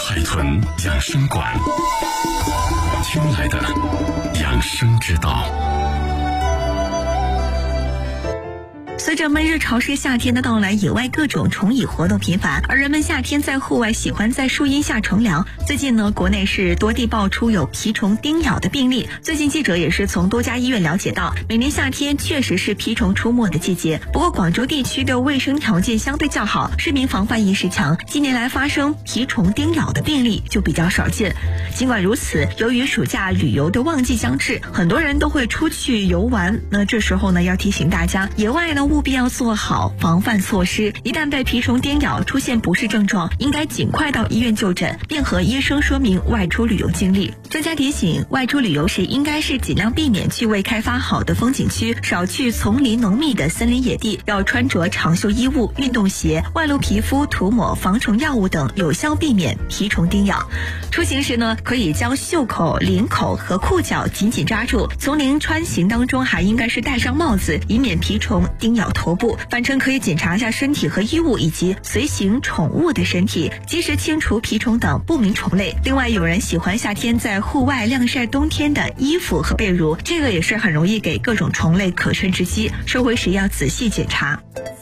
海豚养生馆，听来的养生之道。 随着闷热潮湿夏天的到来，野外各种虫蚁活动频繁，而人们夏天在户外喜欢在树荫下乘凉。最近呢，国内是多地爆出有蜱虫叮咬的病例。最近记者也是从多家医院了解到，每年夏天确实是蜱虫出没的季节。不过广州地区的卫生条件相对较好，市民防范意识强，近年来发生蜱虫叮咬的病例就比较少见。尽管如此，由于暑假旅游的旺季将至，很多人都会出去游玩。那这时候呢，要提醒大家，野外呢务必要做好防范措施，一旦被蜱虫叮咬出现不适症状，应该尽快到医院就诊，并和医生说明外出旅游经历。专家提醒，外出旅游时应该是尽量避免去未开发好的风景区，少去丛林浓密的森林野地，要穿着长袖衣物、运动鞋，外露皮肤涂抹防虫药物等，有效避免蜱虫叮咬。出行时呢，可以将袖口、领口和裤脚紧紧抓住。丛林穿行当中还应该是戴上帽子，以免蜱虫叮咬头部。返程可以检查一下身体和衣物以及随行宠物的身体，及时清除蜱虫等不明虫类。另外，有人喜欢夏天在户外晾晒冬天的衣服和被褥，这个也是很容易给各种虫类可乘之机，收回时要仔细检查。